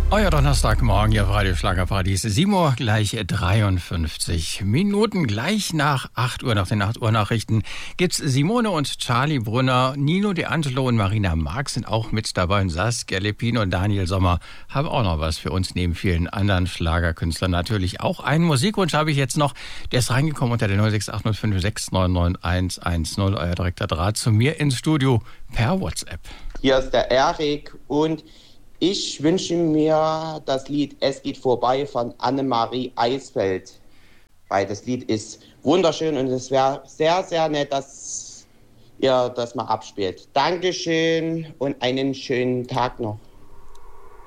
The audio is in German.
Euer Donnerstagmorgen, Ihr Radio Schlagerparadies. 7 Uhr gleich 53 Minuten. Gleich nach 8 Uhr, nach den 8 Uhr Nachrichten, gibt's Simone und Charlie Brunner. Nino De Angelo und Marina Marx sind auch mit dabei. Und Saskia Lepin und Daniel Sommer haben auch noch was für uns, neben vielen anderen Schlagerkünstlern natürlich auch. Einen Musikwunsch habe ich jetzt noch. Der ist reingekommen unter der 068056999110. Euer direkter Draht zu mir ins Studio per WhatsApp. Hier ist der Erik und ich wünsche mir das Lied Es geht vorbei von Annemarie Eisfeld, weil das Lied ist wunderschön und es wäre sehr, sehr nett, dass ihr das mal abspielt. Dankeschön und einen schönen Tag noch.